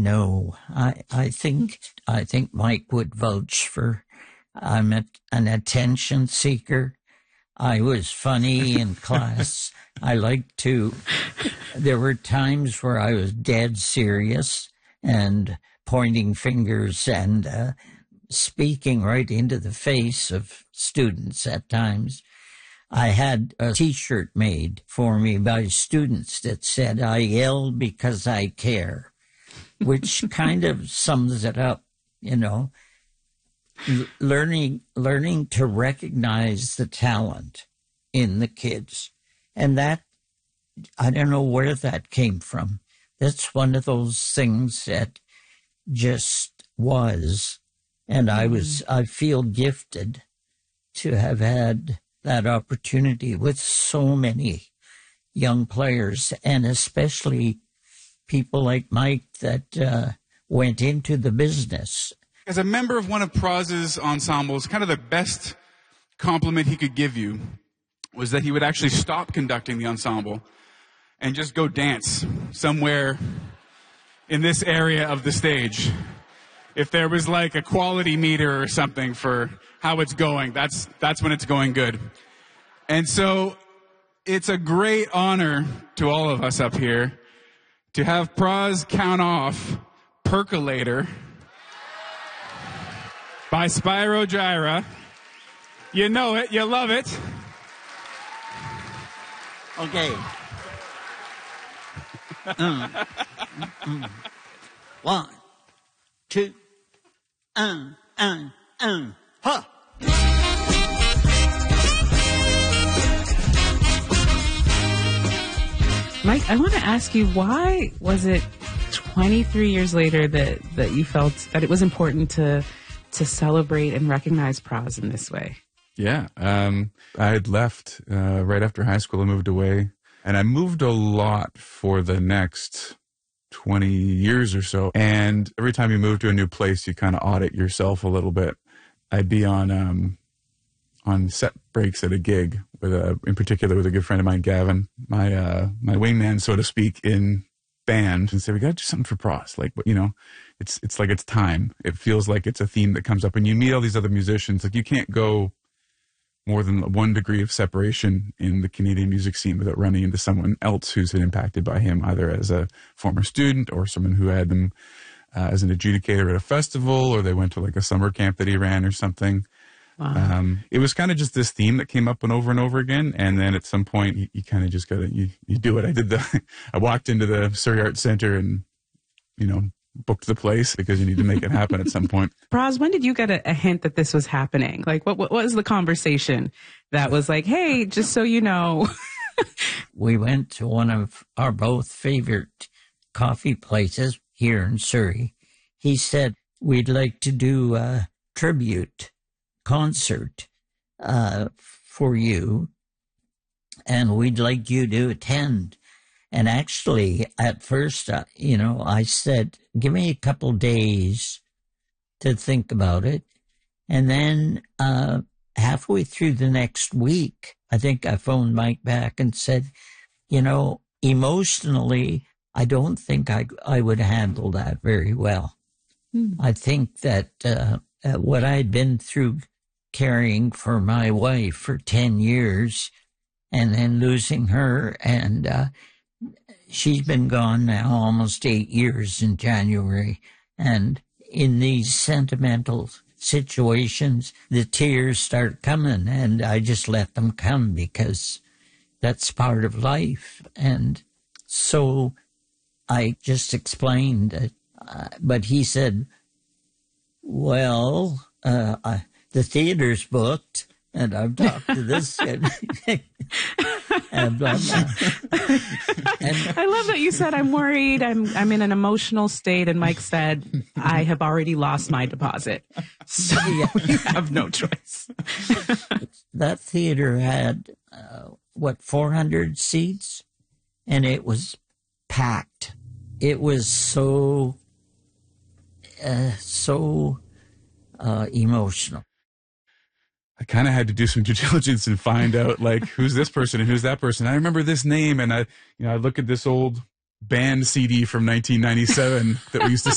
no. I think Mike would vouch for. I'm an attention seeker. I was funny in class. I liked to. There were times where I was dead serious and pointing fingers and speaking right into the face of students at times. I had a T-shirt made for me by students that said, "I yell because I care," which kind of sums it up, you know. Learning to recognize the talent in the kids. And that, I don't know where that came from. That's one of those things that just was. And I feel gifted to have had that opportunity with so many young players, and especially people like Mike that went into the business. As a member of one of Praz's ensembles, kind of the best compliment he could give you was that he would actually stop conducting the ensemble and just go dance somewhere in this area of the stage. If there was like a quality meter or something for how it's going, that's when it's going good. And so it's a great honor to all of us up here to have Praz count off Percolator by Spyro Gyra. You know it, you love it. Okay. 1, 2, ha! Mike, I want to ask you, why was it 23 years later that you felt that it was important to celebrate and recognize Praz in this way? Yeah. I had left right after high school. I moved away, and I moved a lot for the next 20 years or so. And every time you move to a new place, you kind of audit yourself a little bit. I'd be on set breaks at a gig in particular with a good friend of mine, Gavin, my wingman, so to speak, in band, and say, "We got to do something for Praz." Like, you know, it's like it's time. It feels like it's a theme that comes up, and you meet all these other musicians. Like, you can't go more than 1 degree of separation in the Canadian music scene without running into someone else who's been impacted by him, either as a former student or someone who had them as an adjudicator at a festival, or they went to like a summer camp that he ran or something. Wow. It was kind of just this theme that came up and over again. And then at some point you kind of just gotta, you do it. I walked into the Surrey Arts Center and, you know, booked the place because you need to make it happen at some point. Praz, when did you get a hint that this was happening? Like, what was the conversation that was like, "Hey, just so you know"? We went to one of our both favorite coffee places here in Surrey. He said, "We'd like to do a tribute concert for you, and we'd like you to attend." And actually, at first, I said, "Give me a couple days to think about it." And then halfway through the next week, I think I phoned Mike back and said, "You know, emotionally, I don't think I would handle that very well." I think that what I'd been through caring for my wife for 10 years and then losing her, and she's been gone now almost 8 years in January. And in these sentimental situations, the tears start coming, and I just let them come because that's part of life. And so I just explained it. But he said, "Well, the theater's booked, and I've talked to this kid." And blah, blah. I love that you said, "I'm worried, I'm in an emotional state," and Mike said, "I have already lost my deposit, so you have no choice." That theater had 400 seats, and it was packed. It was so emotional. I kind of had to do some due diligence and find out, like, who's this person and who's that person. I remember this name, and I look at this old band CD from 1997 that we used to